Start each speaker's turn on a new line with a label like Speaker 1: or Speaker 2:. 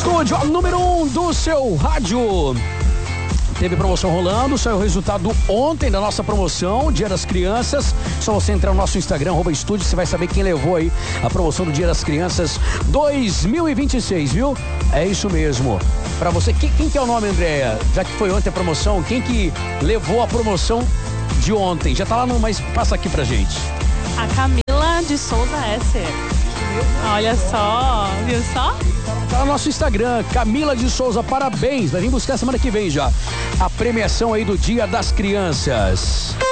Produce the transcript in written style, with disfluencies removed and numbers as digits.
Speaker 1: Estúdio número 1 do seu rádio. Teve promoção rolando, saiu o resultado ontem da nossa promoção, Dia das Crianças. Só você entrar no nosso Instagram, @estúdio, você vai saber quem levou aí a promoção do Dia das Crianças 2026, viu? É isso mesmo. Pra você, quem que é o nome, Andréia? Já que foi ontem a promoção, quem que levou a promoção de ontem? Já tá lá no, mas passa aqui pra gente.
Speaker 2: A Camila de Souza S. Olha só, viu só?
Speaker 1: Tá no nosso Instagram, Camila de Souza, parabéns. Vai vir buscar semana que vem já a premiação aí do Dia das Crianças.